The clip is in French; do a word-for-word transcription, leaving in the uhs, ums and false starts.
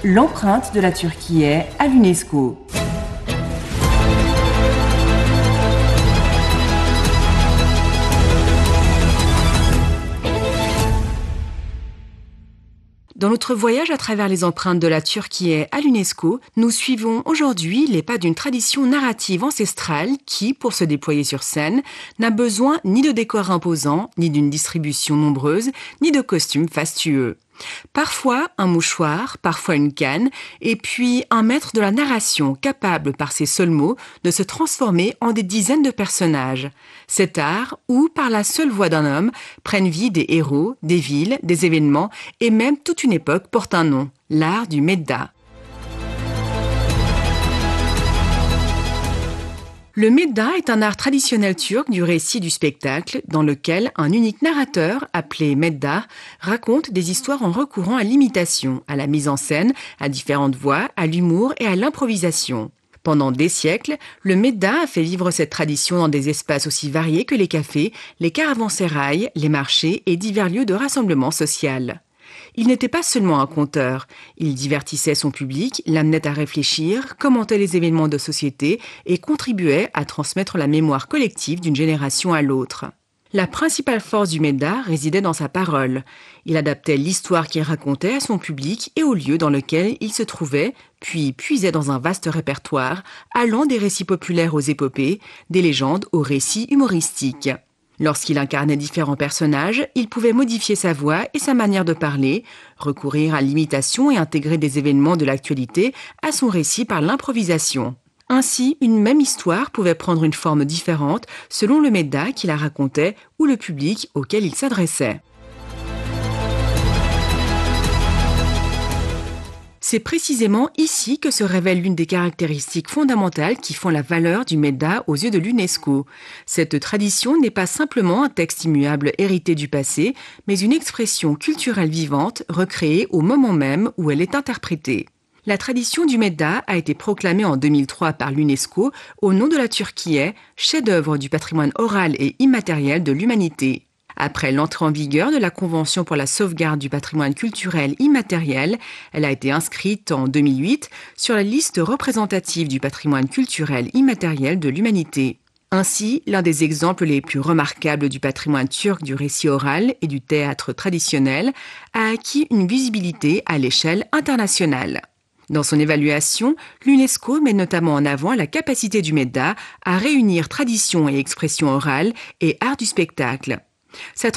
L'empreinte de la Turquie est à l'UNESCO. Dans notre voyage à travers les empreintes de la Turquie à l'UNESCO, nous suivons aujourd'hui les pas d'une tradition narrative ancestrale qui, pour se déployer sur scène, n'a besoin ni de décors imposants, ni d'une distribution nombreuse, ni de costumes fastueux. Parfois un mouchoir, parfois une canne, et puis un maître de la narration capable par ses seuls mots de se transformer en des dizaines de personnages. Cet art où, par la seule voix d'un homme, prennent vie des héros, des villes, des événements et même toute une époque porte un nom, l'art du medda. Le medda est un art traditionnel turc du récit du spectacle dans lequel un unique narrateur, appelé medda, raconte des histoires en recourant à l'imitation, à la mise en scène, à différentes voix, à l'humour et à l'improvisation. Pendant des siècles, le medda a fait vivre cette tradition dans des espaces aussi variés que les cafés, les caravansérails, les marchés et divers lieux de rassemblement social. Il n'était pas seulement un conteur, il divertissait son public, l'amenait à réfléchir, commentait les événements de société et contribuait à transmettre la mémoire collective d'une génération à l'autre. La principale force du medda résidait dans sa parole. Il adaptait l'histoire qu'il racontait à son public et au lieu dans lequel il se trouvait, puis puisait dans un vaste répertoire, allant des récits populaires aux épopées, des légendes aux récits humoristiques. Lorsqu'il incarnait différents personnages, il pouvait modifier sa voix et sa manière de parler, recourir à l'imitation et intégrer des événements de l'actualité à son récit par l'improvisation. Ainsi, une même histoire pouvait prendre une forme différente selon le medda qui la racontait ou le public auquel il s'adressait. C'est précisément ici que se révèle l'une des caractéristiques fondamentales qui font la valeur du medda aux yeux de l'UNESCO. Cette tradition n'est pas simplement un texte immuable hérité du passé, mais une expression culturelle vivante recréée au moment même où elle est interprétée. La tradition du medda a été proclamée en deux mille trois par l'UNESCO au nom de la Turquie, chef-d'œuvre du patrimoine oral et immatériel de l'humanité. Après l'entrée en vigueur de la Convention pour la sauvegarde du patrimoine culturel immatériel, elle a été inscrite en deux mille huit sur la liste représentative du patrimoine culturel immatériel de l'humanité. Ainsi, l'un des exemples les plus remarquables du patrimoine turc du récit oral et du théâtre traditionnel a acquis une visibilité à l'échelle internationale. Dans son évaluation, l'UNESCO met notamment en avant la capacité du medda à réunir tradition et expression orale et art du spectacle. Cette